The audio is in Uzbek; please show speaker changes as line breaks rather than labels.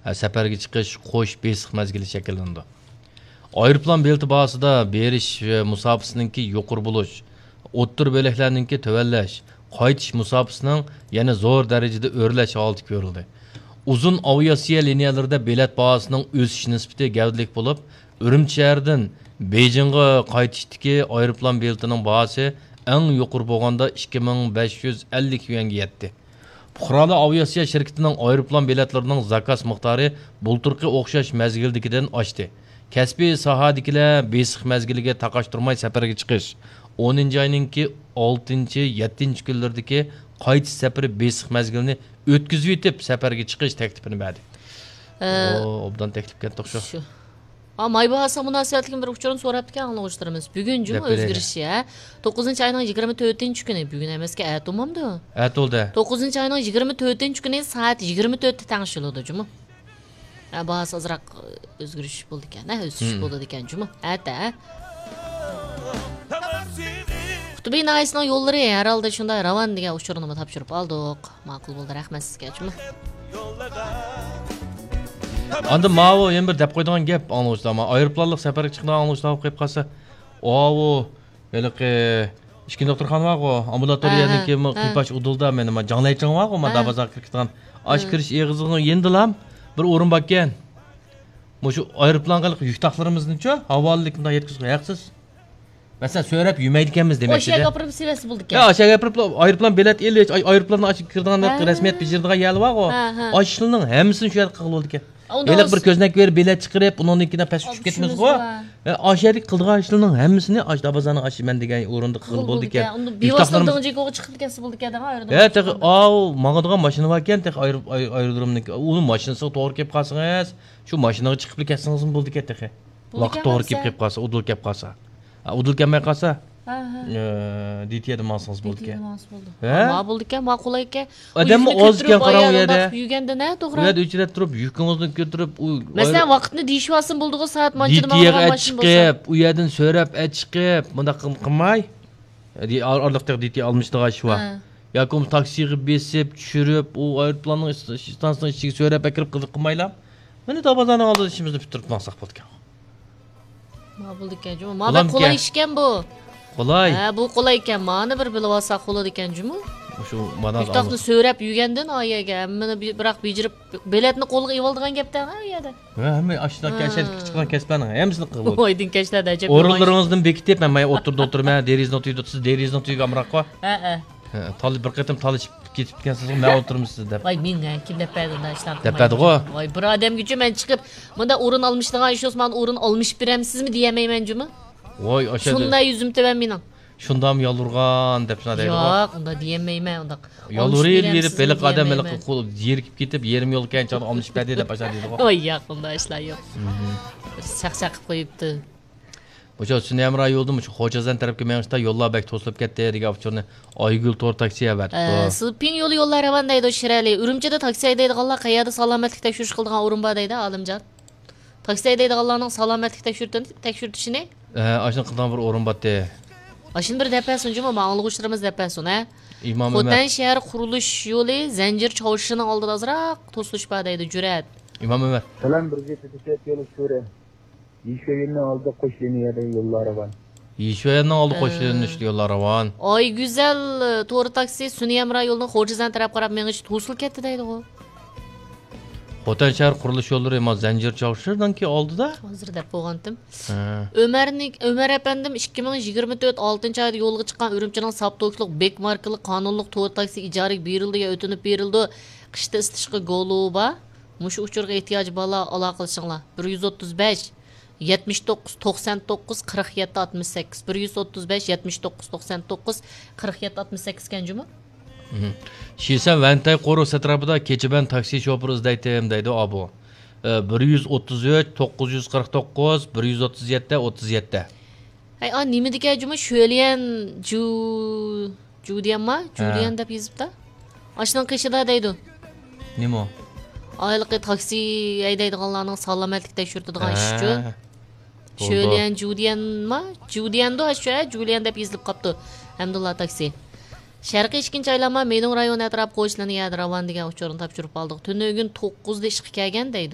safarga chiqish qo'sh besiq mazgili shakllandi. Aeroplan belti bahasida berish musofasininki yuqori bo'lish, o'ttir bo'laklarninki tuvallash, qaytish musofasining yana zo'r darajada o'rlash holati ko'rildi. Uzun aviasiya liniyalarida bilet bahasının o'sish nisbati gavdalik bo'lib, Urumchi shahardan Beijingga qaytishdagi aeroplan biletining bahasi eng yuqori bo'lganda 2550 yuanga yetdi. Fuqarolar aviasiya shirkatining aeroplan biletlarining zakaz miqdori bulturqi o'xshash mazgildikidan oshdi. Kasbiy sohadagilar besiq mazgiliga taqashtirmay safarga chiqish, 10-oyninki 6-7 kunlardagi qaytish safari besiq mazgilini o'tkazib yetib safarga chiqish taklifini berdi. Obdan taklif ketdi o'xshash.
May bahası münasebetliğin bir uçurun soraptı anlayışlarımız. Bugün cuma özgürüş ya. 9. ayının 24. günü. Bugün emeski ayet olmamdı.
Ayet oldu.
9. ayının 24. günü saat 24'te tanışıldı cuma. Bahası azırak özgürüş bulduk ya. Ne özgürüş buldu diken cuma. Evet de. Kutubi naisinin yolları herhalde şunda ravan diye uçurunumu tapşırıp aldık. Makul buldu rahmet sizge cuma.
Anda mavo yana bir deb qo'ydigan gap anglashlar. Aeroplanlik safarga chiqqan anglashlar qo'yib qolsa, "O, haliqi ishki doktorxona bor-ku, ambulatoriyaniki qipash udulda meni jonlayching bor-ku, men dabazar kirgan. Ash kirish eg'izini yendilam, bir o'rin bor ekan. Mushu aeroplanga yuk taqlarimizni-chi, havolilikni yetkazib haqsiz. Masalan, so'rab yumaydi ekanmiz demakchi.
O'sha gapirib sevasi bo'ldik ekan.
Ya, o'sha gapirib aeroplan bilet elish, aeroplanni ochib kirdigan rasmiyat bijirdigan yali bor-ku. Ochishning hammasini shu yerga qilib bo'ldi ekan. Elak bir ko'znak berib bilet chiqarib, uningkidan past tushib ketmiz-ku. Oshalik qilgan ishlarning hammasini dabazani osh men degan o'rinda qilib bo'ldi ekan.
Unda bevositadan joyga chiqib ketsa bo'ldi ekan, aerodrom.
Teq, mangadigan mashina bor ekan, teq aerodromniki. Uni mashinasiga to'g'ri kelib qolsangiz, shu mashinaga chiqib ketsangiz bo'ldi ekan, teq. Vaqt to'g'ri kelib qolsa, udul kelib qolsa. Udul kelmay qolsa, DT'ye mansız bo'ldi ekan.
Ma bo'ldi ekan, ma'qul ekan.
Odamni ozgan qarang u yerda.
Yuganda ne to'g'ri?
U yerda uchrab turib, yukingizni ko'tarib,
masalan, vaqtni deyishvasin bo'ldi-ku, soat manchida
ma'lum mashina bo'lsa. U yerdan so'rab, chiqib, bunda qilmay. Orliqda DT almışdığı iş var. Yoki taksiga besib, tushirib, u aeroplanning stansiyasining ichiga so'rab kirib qilmaylar. Mana dabazani oldida ishimizni bitirib maqsad bo'ldi ekan.
Ma bo'ldi ekan, juma. Mana qulay ish ekan bu.
Qulay.
Bu qulay ekan. Mana bir bilib olsa qulay ekan juma.
Shu mana
Yutoqni so'rab yugandan oyaga, mana biroq bijirib biletni qo'lga olib olgan gapdan ha yerda.
Hamma ashuna kashal chiqqan kasbani hammasini qilib bo'ldi.
Oydin kashlarda ajab.
O'rinlaringizdan bekitib, men o'tirdim, derizni tuydi, siz derizni tuyga amroqqa. Talib bir qatim talishib ketib ekansiz, men o'tiribsiz deb.
Voy, men kim deb berdi ishlar.
Depadi-ku.
Voy, bir odam uchun men chiqib, bunda o'rin olmishdigan ish Osmon o'rin olmish beramsizmi deyamayman juma.
Voy, o'sha.
Shunday yuzim tevan mening.
Shundam yolurgan deb shuna deydi.
Yo'q, unda deyamayman unda.
Yolurib berib, beliq odam beliq qo'l yerkib ketib, yerim yo'l kancha olmish berdi deb aşağı deydi.
Voy, yo'q, unda ishlar yo'q. Shaq-shaq qilib qo'yibdi.
O'sha Sunam rayonida shu Xo'jazdan tarafga mengishda yo'llar bek to'silib ketdi degan uchurni Aygul to'r taksiya berdi.
Silping yo'li yo'llari ham deydi Shirali. Urumchida taksi haydaydiganlar qayerda salomatlik tekshirish qilgan o'rin bor deydi Olimjon. Taksi haydaydiganlarning salomatlik tekshirishini
ashuni qilgan bir o'rin bor deydi.
Ashun bir depasun juma ma'lumotlarimiz depasun ha.
İmam
Xotan shahar qurilish yo'li zanjir chovushining oldida azroq to'silish bor deydi Jurat.
İmam Ömer.
Falan bir jet yo'li sure. Yişveyen'in aldı koşliniyada yolları var.
Yişveyen'in aldı koşliniyada yolları var.
Ay güzel to'g'ri taksi Suniyam rayonining Xo'jazdan taraf qarab mengish to'silib ketdi deydi u.
Xotan shahar qurilish yo'llari emas, zanjir chavushidan ki oldida.
Hozir deb qo'ygandim. Ömer efendim 2024 6-oyda yo'lga chiqqan Urumchining Saptoqliq Bek markali qonunliq to'g'ri taksi ijaraga berildi ya o'tinib berildi. Qishda istishqa goluba. Mushu uchurga ehtiyoj bola aloqalashinglar. 135 79 99 47 68 135 79 99 47 68 kan juma.
Şiysen Ventay Qoru satrabida keçiben taksi şoförü izdaytim deydi abu. 133 949 137 37.
Hay nima degan juma Julian Julian Julian deb yozibdi. Ashning qishida deydi.
Nima?
Ayliqi taksi haydaydiganlarning salomatlik tekshiradigan ishchi. Julian Julian deb yozilib qopti. Hamdullah taksi. Sharqiy 2-aylanma mening rayon atrof qo'shilani yadiravan degan uchurni topshirib oldik. Tunni kun 9 da ishga kelgan deydi.